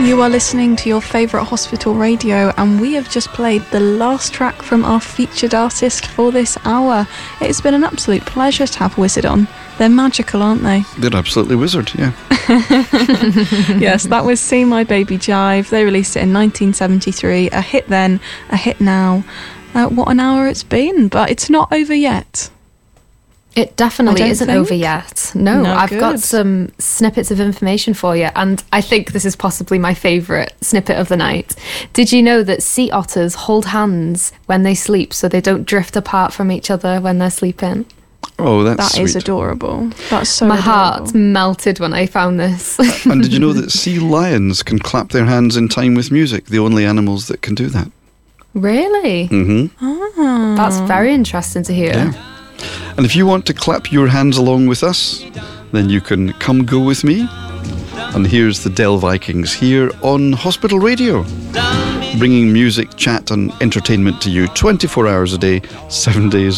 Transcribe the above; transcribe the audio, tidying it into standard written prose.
You are listening to your favourite hospital radio, and we have just played the last track from our featured artist for this hour. It's been an absolute pleasure to have Wizzard on. They're magical, aren't they? They're absolutely wizard, yeah. Yes, that was See My Baby Jive. They released it in 1973. A hit then, a hit now. What an hour it's been, but it's not over yet. It definitely isn't over yet. No, I've good. got some snippets of information for you, and I think this is possibly my favourite snippet of the night. Did you know that sea otters hold hands when they sleep so they don't drift apart from each other when they're sleeping? Oh, that's That sweet. is adorable. That's so My adorable. heart melted when I found this. And did you know that sea lions can clap their hands in time with music? The only animals that can do that. Really? Mm-hmm. That's very interesting to hear. Yeah. And if you want to clap your hands along with us, then you can come go with me. And here's the Del Vikings here on Hospital Radio, bringing music, chat and entertainment to you 24 hours a day, 7 days